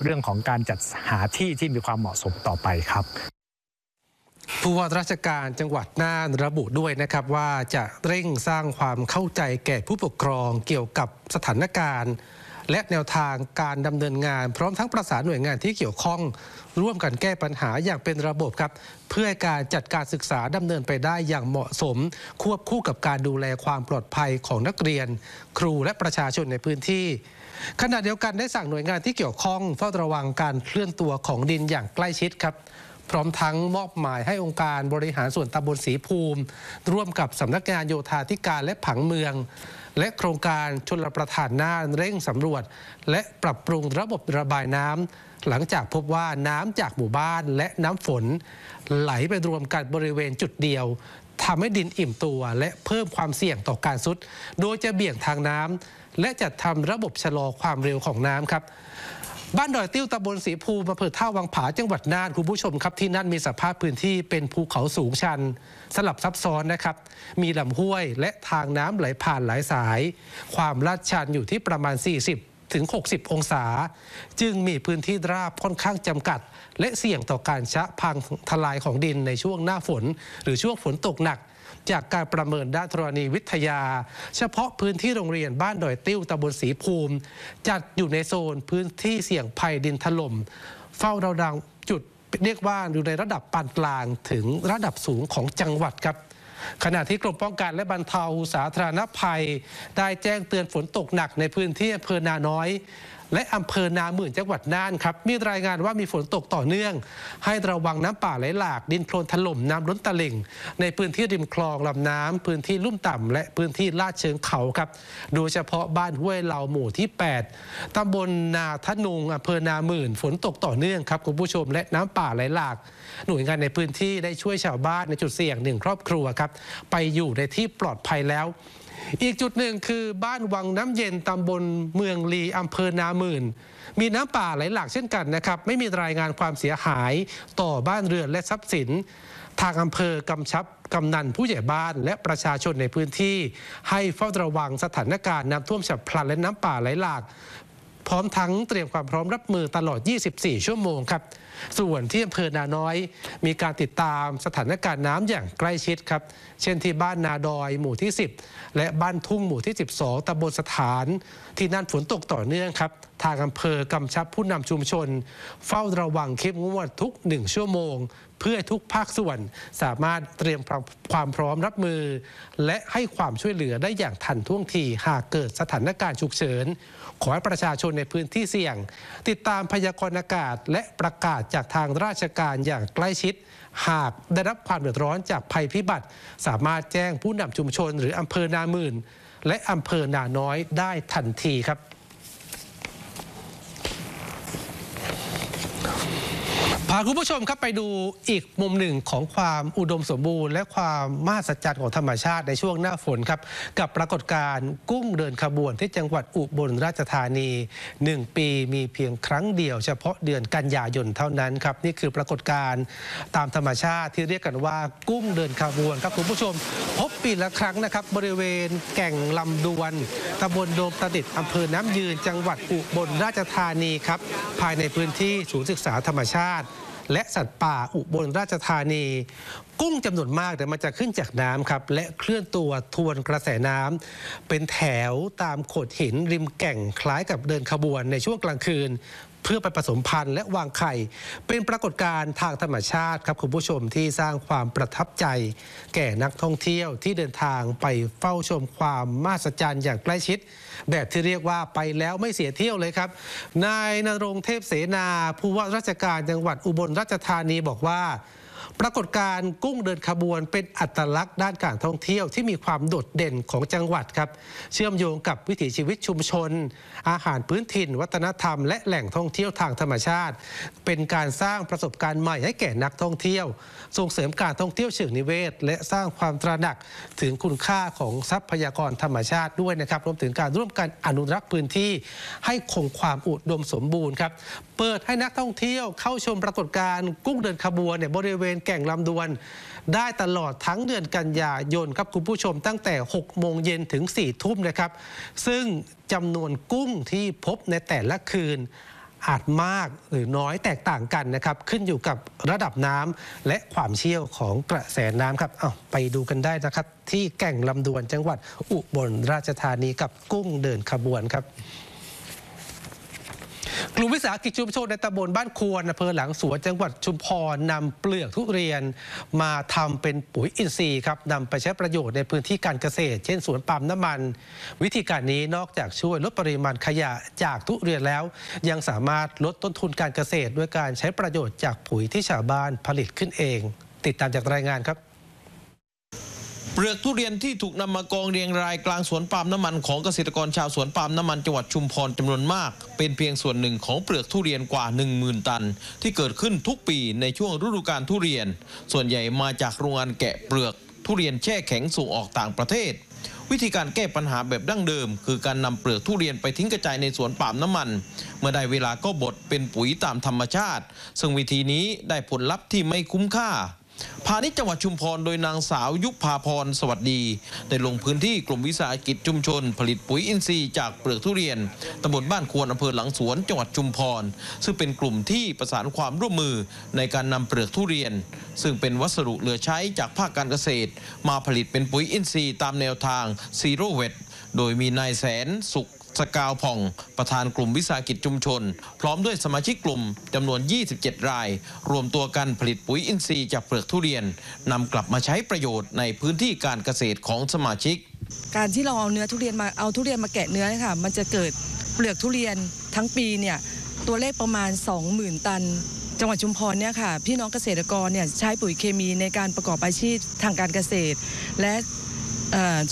เรื่องของการจัดหาที่ที่มีความเหมาะสมต่อไปครับผู้ว่าราชการจังหวัดน่านระบุด้วยนะครับว่าจะเร่งสร้างความเข้าใจแก่ผู้ปกครองเกี่ยวกับสถานการณ์และแนวทางการดำเนินงานพร้อมทั้งประสานหน่วยงานที่เกี่ยวข้องร่วมกันแก้ปัญหาอย่างเป็นระบบครับเพื่อการจัดการศึกษาดำเนินไปได้อย่างเหมาะสมควบคู่กับการดูแลความปลอดภัยของนักเรียนครูและประชาชนในพื้นที่ขณะเดียวกันได้สั่งหน่วยงานที่เกี่ยวข้องเฝ้าระวังการเคลื่อนตัวของดินอย่างใกล้ชิดครับพร้อมทั้งมอบหมายให้องค์การบริหารส่วนตำบลศรีภูมิร่วมกับสำนักงานโยธาธิการและผังเมืองและโครงการชลประทานน่านเร่งสำรวจและปรับปรุงระบบระบายน้ำหลังจากพบว่าน้ำจากหมู่บ้านและน้ำฝนไหลไปรวมกันบริเวณจุดเดียวทำให้ดินอิ่มตัวและเพิ่มความเสี่ยงต่อการทรุดโดยจะเบี่ยงทางน้ำและจัดทำระบบชะลอความเร็วของน้ำครับบ้านดอยติ้วตำบลศรีภูมิอำเภอท่าวังผาจังหวัดน่านคุณผู้ชมครับที่นั่นมีสภาพพื้นที่เป็นภูเขาสูงชันสลับซับซ้อนนะครับมีลำห้วยและทางน้ำไหลผ่านหลายสายความลาดชันอยู่ที่ประมาณ40 ถึง 60 องศาจึงมีพื้นที่ราบค่อนข้างจำกัดและเสี่ยงต่อการชะพังทลายของดินในช่วงหน้าฝนหรือช่วงฝนตกหนักจากการประเมินด้านธรณีวิทยาเฉพาะพื้นที่โรงเรียนบ้านดอยติ้วตำบลศรีภูมิจัดอยู่ในโซนพื้นที่เสี่ยงภัยดินถล่มเฝ้าระวังจุดเรียกว่าอยู่ในระดับปานกลางถึงระดับสูงของจังหวัดครับขณะที่กรมป้องกันและบรรเทาสาธารณภัยได้แจ้งเตือนฝนตกหนักในพื้นที่อำเภอนาน้อยและอำเภอนาหมื่นจังหวัดน่านครับมีรายงานว่ามีฝนตกต่อเนื่องให้ระวังน้ำป่าไหลหลากดินโคลนถล่มน้ำล้นตลิ่งในพื้นที่ริมคลองลำน้ำพื้นที่ลุ่มต่ำและพื้นที่ลาดเชิงเขาครับโดยเฉพาะบ้านห้วยเหลาหมู่ที่8ตำบลนาทะนุงอำเภอนาหมื่นฝนตกต่อเนื่องครับคุณผู้ชมและน้ำป่าไหลหลากหน่วยงานในพื้นที่ได้ช่วยชาวบ้านในจุดเสี่ยง1 ครอบครัวครับไปอยู่ในที่ปลอดภัยแล้วอีกจุดหนึ่งคือบ้านวังน้ำเย็นตำบลเมืองลีอำเภอนาหมื่นมีน้ำป่าไหลหลากเช่นกันนะครับไม่มีรายงานความเสียหายต่อบ้านเรือนและทรัพย์สินทางอำเภอกำชับกำนันผู้ใหญ่บ้านและประชาชนในพื้นที่ให้เฝ้าระวังสถานการณ์น้ำท่วมฉับพลันและน้ำป่าไหลหลากพร้อมทั้งเตรียมความพร้อมรับมือตลอด24 ชั่วโมงครับส่วนที่อำเภอนาน้อยมีการติดตามสถานการณ์น้ำอย่างใกล้ชิดครับเช่นที่บ้านนาดอยหมู่ที่10และบ้านทุ่งหมู่ที่12ตำบลสถานที่นั่นฝนตกต่อเนื่องครับทางอำเภอกำชับผู้นำชุมชนเฝ้าระวังเข้มงวดทุก1 ชั่วโมงเพื่อทุกภาคส่วนสามารถเตรียมความพร้อมรับมือและให้ความช่วยเหลือได้อย่างทันท่วงทีหากเกิดสถานการณ์ฉุกเฉินขอให้ประชาชนในพื้นที่เสี่ยงติดตามพยากรณ์อากาศและประกาศจากทางราชการอย่างใกล้ชิดหากได้รับความเดือดร้อนจากภัยพิบัติสามารถแจ้งผู้นำชุมชนหรืออำเภอนาหมื่นและอำเภอนาน้อยได้ทันทีครับพาคุณผู้ชมครับไปดูอีกมุมหนึ่งของความอุดมสมบูรณ์และความมหัศจรรย์ของธรรมชาติในช่วงหน้าฝนครับกับปรากฏการณ์กุ้งเดินขบวนที่จังหวัดอุบลราชธานี1 ปีมีเพียงครั้งเดียวเฉพาะเดือนกันยายนเท่านั้นครับนี่คือปรากฏการณ์ตามธรรมชาติที่เรียกกันว่ากุ้งเดินขบวนครับคุณผู้ชมพบปีละครั้งนะครับบริเวณแก่งลำดวนตำบลโดมตะดิษฐ์อำเภอน้ำยืนจังหวัดอุบลราชธานีครับภายในพื้นที่ศูนย์ศึกษาธรรมชาติและสัตว์ป่าอุบลราชธานีกุ้งจำนวนมากแต่มันจะขึ้นจากน้ำครับและเคลื่อนตัวทวนกระแสน้ำเป็นแถวตามโขดหินริมแก่งคล้ายกับเดินขบวนในช่วงกลางคืนเพื่อไปผสมพันธุ์และวางไข่เป็นปรากฏการณ์ทางธรรมชาติครับคุณผู้ชมที่สร้างความประทับใจแก่นักท่องเที่ยวที่เดินทางไปเฝ้าชมความมหัศจรรย์อย่างใกล้ชิดแบบที่เรียกว่าไปแล้วไม่เสียเที่ยวเลยครับนายณรงค์เทพเสนาผู้ว่าราชการจังหวัดอุบลราชธานีบอกว่าปรากฏการณ์กุ้งเดินขบวนเป็นอัตลักษณ์ด้านการท่องเที่ยวที่มีความโดดเด่นของจังหวัดครับเชื่อมโยงกับวิถีชีวิตชุมชนอาหารพื้นถิ่นวัฒนธรรมและแหล่งท่องเที่ยวทางธรรมชาติเป็นการสร้างประสบการณ์ใหม่ให้แก่นักท่องเที่ยวส่งเสริมการท่องเที่ยวเชิงนิเวศและสร้างความตระหนักถึงคุณค่าของทรัพยากรธรรมชาติด้วยนะครับรวมถึงการร่วมกันอนุรักษ์พื้นที่ให้คงความอุดมสมบูรณ์ครับเปิดให้นักท่องเที่ยวเข้าชมปรากฏการณ์กุ้งเดินขบวนบริเวณแก่งลำดวนได้ตลอดทั้งเดือนกันยายนครับคุณผู้ชมตั้งแต่ 6 โมงเย็นถึง 4 ทุ่มนะครับซึ่งจำนวนกุ้งที่พบในแต่ละคืนอาจมากหรือน้อยแตกต่างกันนะครับขึ้นอยู่กับระดับน้ำและความเชี่ยวของกระแสน้ำครับไปดูกันได้นะครับที่แก่งลำดวนจังหวัดอุบลราชธานีกับกุ้งเดินขบวนครับกลุ่มวิสาหกิจชุมชนในตำบลบ้านควรอำเภอหลังสวนจังหวัดชุมพรนำเปลือกทุเรียนมาทำเป็นปุ๋ยอินทรีย์ครับนำไปใช้ประโยชน์ในพื้นที่การเกษตรเช่นสวนปาล์มน้ำมันวิธีการนี้นอกจากช่วยลดปริมาณขยะจากทุเรียนแล้วยังสามารถลดต้นทุนการเกษตรด้วยการใช้ประโยชน์จากปุ๋ยที่ชาวบ้านผลิตขึ้นเองติดตามจากรายงานครับเปลือกทุเรียนที่ถูกนำมากองเรียงรายกลางสวนปาล์มน้ำมันของเกษตรกรชาวสวนปาล์มน้ำมันจังหวัดชุมพรจำนวนมากเป็นเพียงส่วนหนึ่งของเปลือกทุเรียนกว่า 10,000 ตันที่เกิดขึ้นทุกปีในช่วงฤดูกาลทุเรียนส่วนใหญ่มาจากโรงงานแกะเปลือกทุเรียนแช่แข็งส่งออกต่างประเทศวิธีการแก้ปัญหาแบบดั้งเดิมคือการนำเปลือกทุเรียนไปทิ้งกระจายในสวนปาล์มน้ำมันเมื่อได้เวลาก็บดเป็นปุ๋ยตามธรรมชาติซึ่งวิธีนี้ได้ผลลัพธ์ที่ไม่คุ้มค่าพาณิชย์จังหวัดชุมพรโดยนางสาวยุพาพรสวัสดีได้ลงพื้นที่กลุ่มวิสาหกิจชุมชนผลิตปุ๋ยอินทรีย์จากเปลือกทุเรียนตำบลบ้านควรอำเภอหลังสวนจังหวัดชุมพรซึ่งเป็นกลุ่มที่ประสานความร่วมมือในการนำเปลือกทุเรียนซึ่งเป็นวัสดุเหลือใช้จากภาคการเกษตรมาผลิตเป็นปุ๋ยอินทรีย์ตามแนวทางซีโร่เวทโดยมีนายแสนสุขสกาวผ่องประธานกลุ่มวิสาหกิจชุมชนพร้อมด้วยสมาชิกกลุ่มจำนวน27รายรวมตัวกันผลิตปุ๋ยอินทรีย์จากเปลือกทุเรียนนำกลับมาใช้ประโยชน์ในพื้นที่การเกษตรของสมาชิกการที่เราเอาทุเรียนมาแกะเนื้อค่ะมันจะเกิดเปลือกทุเรียนทั้งปีเนี่ยตัวเลขประมาณ 20,000 ตันจังหวัดชุมพรเนี่ยค่ะพี่น้องเกษตรกรเนี่ยใช้ปุ๋ยเคมีในการประกอบอาชีพทางการเกษตรและ